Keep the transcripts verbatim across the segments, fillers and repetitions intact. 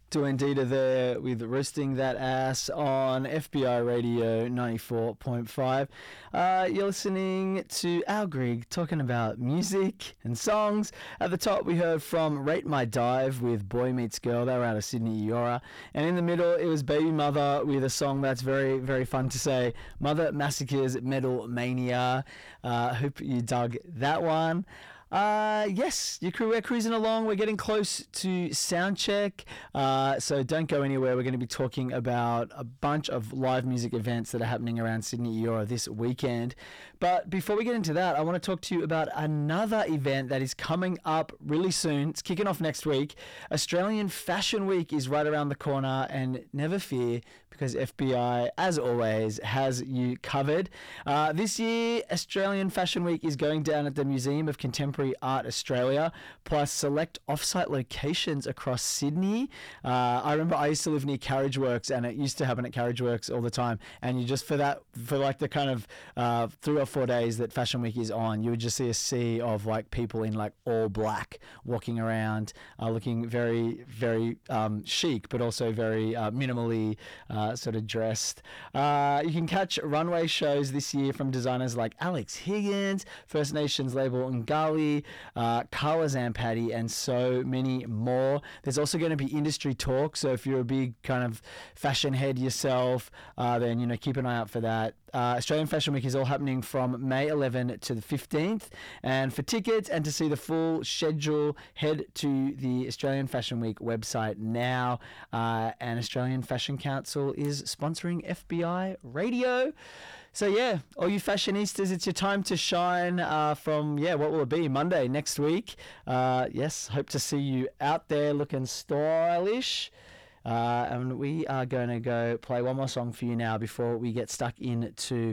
Do indeed are there with Roasting That Ass on F B I Radio ninety-four point five. Uh, you're listening to Al Grigg talking about music and songs. At the top, we heard from Rate My Dive with Boy Meets Girl. They were out of Sydney, Eora. And in the middle, it was Baby Mother with a song that's very, very fun to say. Mother Massacre's Metal Mania. Uh, hope you dug that one. Uh, yes, you, we're cruising along. We're getting close to sound check. Uh, so don't go anywhere. We're going to be talking about a bunch of live music events that are happening around Sydney Eora this weekend. But before we get into that, I want to talk to you about another event that is coming up really soon. It's kicking off next week. Australian Fashion Week is right around the corner, and never fear, because F B I, as always, has you covered. Uh, this year, Australian Fashion Week is going down at the Museum of Contemporary Art Australia, plus select off-site locations across Sydney. Uh, I remember I used to live near Carriage Works, and it used to happen at Carriage Works all the time. And you just, for that, for like the kind of uh, three or four days that Fashion Week is on, you would just see a sea of like people in like all black walking around, uh, looking very, very um, chic, but also very uh, minimally uh, sort of dressed. Uh, you can catch runway shows this year from designers like Alex Higgins, First Nations label Ngali, uh, Carla Zampatti, and so many more. There's also going to be industry talk, so if you're a big kind of fashion head yourself, uh, then, you know, keep an eye out for that. Uh, Australian Fashion Week is all happening from May eleventh to the fifteenth, and for tickets and to see the full schedule, head to the Australian Fashion Week website now. Uh, and Australian Fashion Council is sponsoring F B I Radio. So yeah, all you fashionistas, it's your time to shine uh, from, yeah, what will it be, Monday next week. Uh, yes, hope to see you out there looking stylish. Uh, and we are going to go play one more song for you now before we get stuck into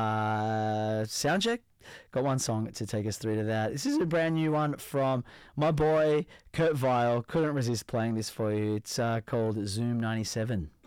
uh, Soundcheck. Got one song to take us through to that. This is a brand new one from my boy, Kurt Vile. Couldn't resist playing this for you. It's uh, called Zoom ninety-seven.